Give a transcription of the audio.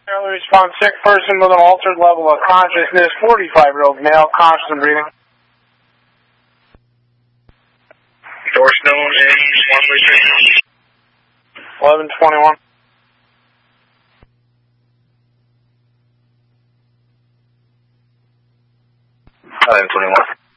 Early response, sick person with an altered level of consciousness, 45-year-old male, conscious and breathing. Door stone in 1121. 1121.